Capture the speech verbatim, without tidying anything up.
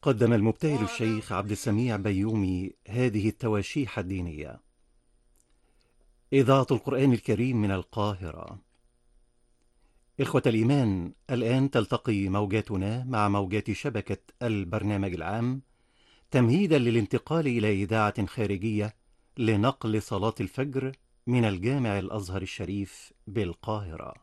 قدم المبتهل الشيخ عبد السميع بيومي هذه التواشيح الدينية. إذاعة القرآن الكريم من القاهرة. إخوة الإيمان، الآن تلتقي موجاتنا مع موجات شبكة البرنامج العام تمهيدا للانتقال إلى إذاعة خارجية لنقل صلاة الفجر من الجامع الأزهر الشريف بالقاهرة.